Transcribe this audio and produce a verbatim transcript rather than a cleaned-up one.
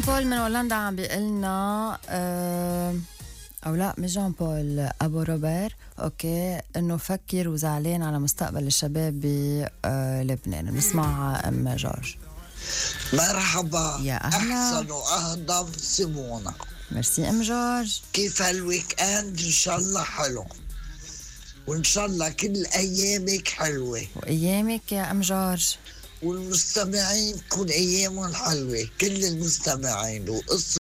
جون بول من هولندا عم بيقلنا أه او لا مش جون بول، ابو روبير اوكي انه فكر وزعلان على مستقبل الشباب بلبنان. بنسمع ام جورج. مرحبا يا اهلا. احسن واهضم سيمونا. ميرسي ام جورج. كيف هالويك اند؟ ان شاء الله حلو، وان شاء الله كل ايامك حلوه وايامك يا ام جورج، والمستمعين تكون ايامهم حلوه، كل المستمعين. وقصه